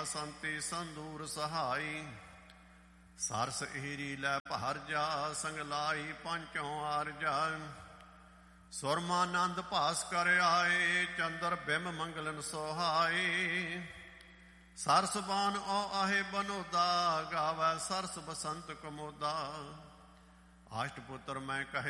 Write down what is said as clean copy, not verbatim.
ਬਾਸੰਤੀ ਸੰਦੂਰ ਸਹਾਈ। ਸਰਸ ਹੀਰੀ ਲੈ ਭਾਰ ਜਾ ਸੰਗ ਲਾਈ ਪੰਚੋਂ ਆਰਜਾ। ਸੁਰਮਾਨੰਦ ਭਾਸ ਕਰ ਆਏ ਚੰਦਰ ਬਿਮ ਮੰਗਲਨ ਸੁਹਾਏ। ਸਰਸ ਬਾਨ ਓ ਆਹੇ ਬਨੋਦਾ ਗਾਵੈ ਸਰਸ ਬਸੰਤ ਕਮੋਦਾ। ਅਸ਼ਟ ਪੁੱਤਰ ਮੈਂ ਕਹੇ